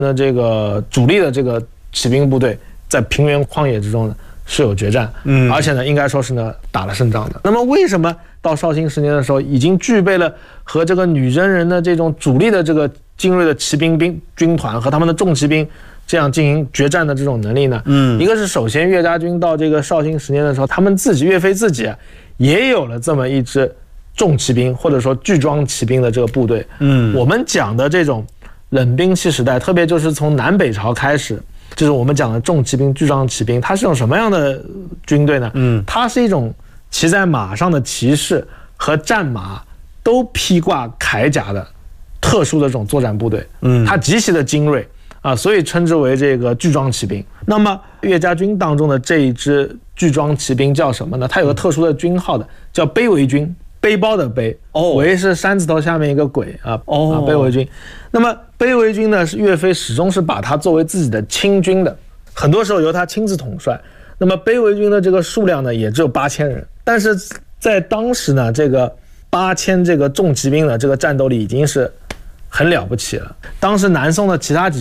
那这个主力的这个骑兵部队在平原旷野之中呢是有决战，而且呢应该说是呢打了胜仗的。那么为什么到绍兴10年的时候已经具备了和这个女真人的这种主力的这个精锐的骑兵军团和他们的重骑兵这样进行决战的这种能力呢？一个是首先岳家军到这个绍兴10年的时候，他们自己岳飞自己也有了这么一支重骑兵或者说巨装骑兵的这个部队。我们讲的这种冷兵器时代，特别就是从南北朝开始，就是我们讲的重骑兵、巨装骑兵，它是种什么样的军队呢？它是一种骑在马上的骑士和战马都披挂铠甲的特殊的这种作战部队。它极其的精锐啊，所以称之为这个巨装骑兵。那么岳家军当中的这一支巨装骑兵叫什么呢？它有个特殊的军号的，叫背围军。背包的背，围是山字头下面一个鬼啊，背围军。那么背围军呢，是岳飞始终是把它作为自己的亲军的，很多时候由他亲自统帅。那么背围军的这个数量呢，也只有8000人，但是在当时呢，这个8000这个重骑兵的这个战斗力已经是很了不起了。当时南宋的其他几